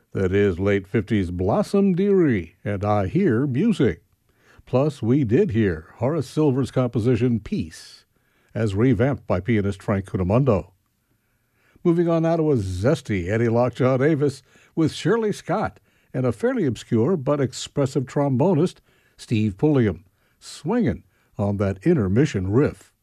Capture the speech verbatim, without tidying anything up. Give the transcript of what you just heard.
That is late fifties Blossom Dearie and I Hear Music. Plus, we did hear Horace Silver's composition Peace, as revamped by pianist Frank Cunimando. Moving on now to a zesty Eddie Lockjaw Davis with Shirley Scott and a fairly obscure but expressive trombonist, Steve Pulliam, swinging on that intermission riff.